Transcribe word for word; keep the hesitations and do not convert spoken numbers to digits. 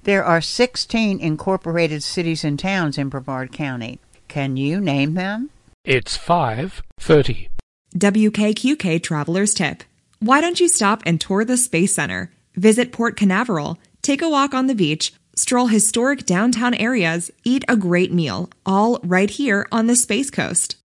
There are sixteen incorporated cities and towns in Brevard County. Can you name them? It's five thirty. W K Q K Traveler's Tip. Why don't you stop and tour the Space Center? Visit Port Canaveral, take a walk on the beach, stroll historic downtown areas, eat a great meal, all right here on the Space Coast.